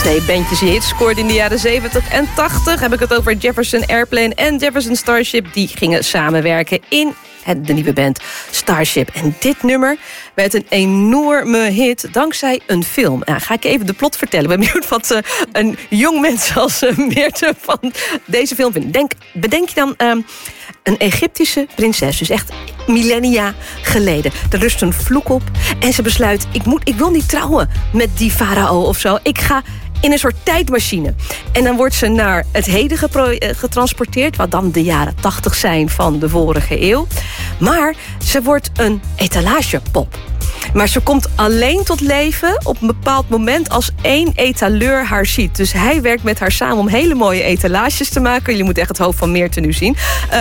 Twee bandjes die hits scoorden in de jaren 70 en 80. Heb ik het over Jefferson Airplane en Jefferson Starship. Die gingen samenwerken in de nieuwe band Starship. En dit nummer werd een enorme hit dankzij een film. Nou, ga ik even de plot vertellen. Ik ben benieuwd wat een jong mens als Meerte van deze film vindt. Bedenk je dan een Egyptische prinses, dus echt millennia geleden. Er rust een vloek op en ze besluit, ik wil niet trouwen met die farao of zo. Ik ga in een soort tijdmachine. En dan wordt ze naar het heden getransporteerd, wat dan de jaren 80 zijn van de vorige eeuw. Maar ze wordt een etalagepop. Maar ze komt alleen tot leven op een bepaald moment als één etaleur haar ziet. Dus hij werkt met haar samen om hele mooie etalages te maken. Jullie moeten echt het hoofd van Meerte nu zien.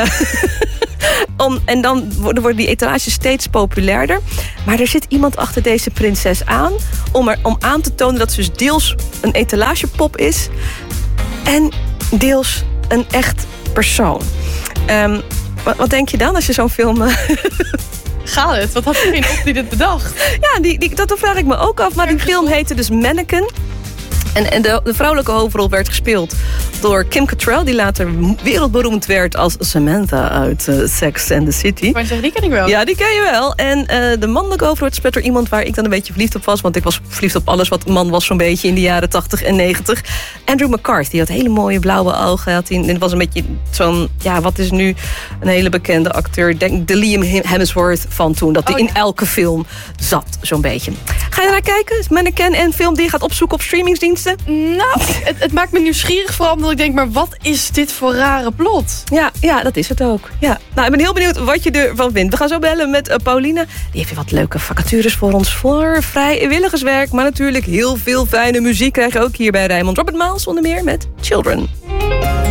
En dan worden die etalages steeds populairder. Maar er zit iemand achter deze prinses aan om aan te tonen dat ze dus deels een etalagepop is en deels een echt persoon. Wat denk je dan als je zo'n film... Gaat het? Wat had iedereen op die dit bedacht? Ja, dat vraag ik me ook af. Maar die film heette dus Mannequin. En de vrouwelijke hoofdrol werd gespeeld door Kim Cattrall, die later wereldberoemd werd als Samantha uit Sex and the City. Maar zeg, die ken ik wel. Ja, die ken je wel. En de mannelijke hoofdrol werd gespeeld door iemand waar ik dan een beetje verliefd op was. Want ik was verliefd op alles wat man was zo'n beetje in de jaren 80 en 90. Andrew McCarthy had hele mooie blauwe ogen. Het was een beetje zo'n, wat is nu een hele bekende acteur. Ik denk de Liam Hemsworth van toen. Dat hij in elke film zat, zo'n beetje. Ga je naar kijken? Is Mannequin een film die je gaat opzoeken op streamingsdiensten? Nou, het maakt me nieuwsgierig, vooral omdat ik denk, maar wat is dit voor rare plot? Ja, dat is het ook. Ja. Nou, ik ben heel benieuwd wat je ervan vindt. We gaan zo bellen met Paulina. Die heeft weer wat leuke vacatures voor ons voor vrijwilligerswerk. Maar natuurlijk heel veel fijne muziek krijg je ook hier bij Rijnmond. Robert Miles onder meer met Children.